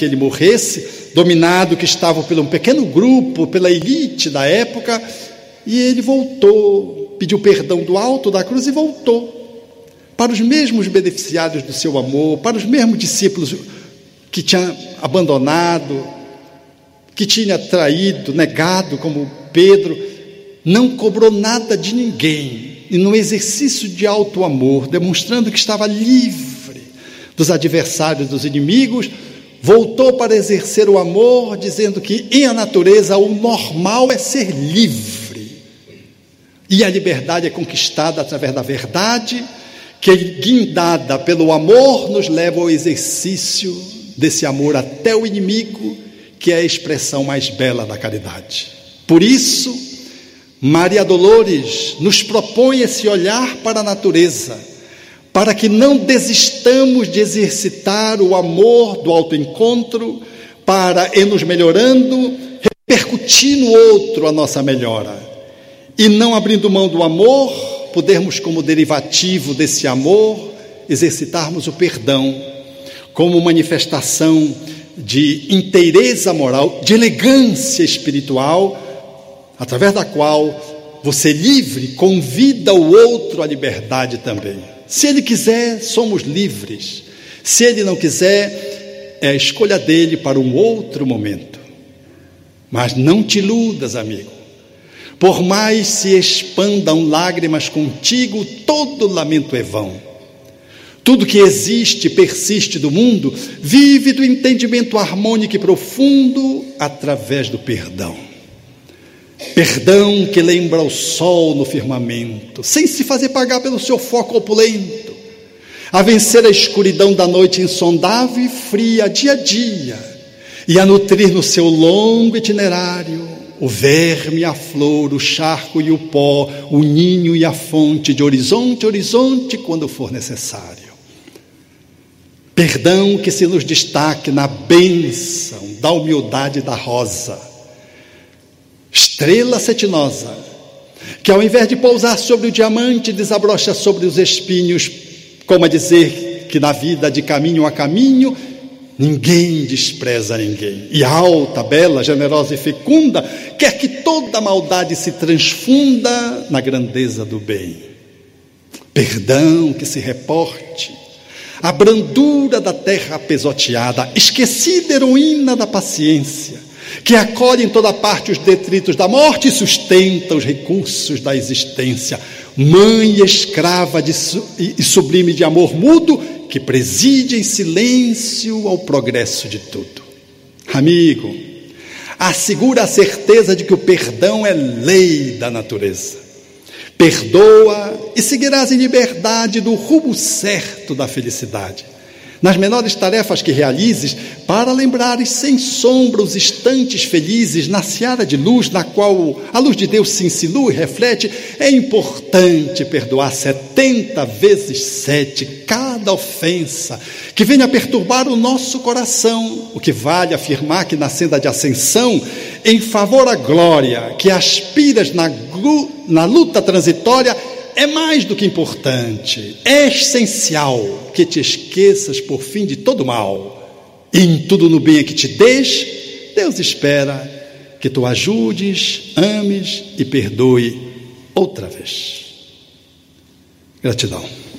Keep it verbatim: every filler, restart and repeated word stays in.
que ele morresse, dominado que estava por um pequeno grupo, pela elite da época, e ele voltou, pediu perdão do alto da cruz e voltou para os mesmos beneficiários do seu amor, para os mesmos discípulos que tinha abandonado, que tinha traído, negado, como Pedro. Não cobrou nada de ninguém, e no exercício de alto amor, demonstrando que estava livre dos adversários, dos inimigos, voltou para exercer o amor, dizendo que em a natureza o normal é ser livre, e a liberdade é conquistada através da verdade, que guindada pelo amor nos leva ao exercício desse amor até o inimigo, que é a expressão mais bela da caridade. Por isso, Maria Dolores nos propõe esse olhar para a natureza, para que não desistamos de exercitar o amor do autoencontro, para, em nos melhorando, repercutir no outro a nossa melhora, e não abrindo mão do amor, podermos, como derivativo desse amor, exercitarmos o perdão, como manifestação de inteireza moral, de elegância espiritual, através da qual você livre convida o outro à liberdade também. Se ele quiser, somos livres. Se ele não quiser, é a escolha dele para um outro momento. Mas não te iludas, amigo. Por mais se expandam lágrimas contigo, todo lamento é vão. Tudo que existe e persiste do mundo vive do entendimento harmônico e profundo através do perdão. Perdão que lembra o sol no firmamento, sem se fazer pagar pelo seu foco opulento, a vencer a escuridão da noite insondável e fria dia a dia, e a nutrir no seu longo itinerário o verme, a flor, o charco e o pó, o ninho e a fonte, de horizonte a horizonte, quando for necessário. Perdão que se nos destaque na bênção da humildade da rosa, estrela cetinosa, que ao invés de pousar sobre o diamante, desabrocha sobre os espinhos, como a dizer que na vida de caminho a caminho, ninguém despreza ninguém, e alta, bela, generosa e fecunda, quer que toda maldade se transfunda na grandeza do bem. Perdão que se reporte a brandura da terra pesoteada, esquecida heroína da paciência, que acolhe em toda parte os detritos da morte e sustenta os recursos da existência, mãe escrava de su- e sublime de amor mudo, que preside em silêncio ao progresso de tudo. Amigo, assegura a certeza de que o perdão é lei da natureza. Perdoa e seguirás em liberdade do rumo certo da felicidade. Nas menores tarefas que realizes, para lembrares sem sombra os instantes felizes na seara de luz, na qual a luz de Deus se insinua e reflete, é importante perdoar setenta vezes sete cada ofensa que venha perturbar o nosso coração, o que vale afirmar que na senda de ascensão, em favor à glória que aspiras na, na luta transitória, é mais do que importante, é essencial que te esqueças por fim de todo mal, e em tudo no bem que te deixe, Deus espera que tu ajudes, ames e perdoe outra vez. Gratidão.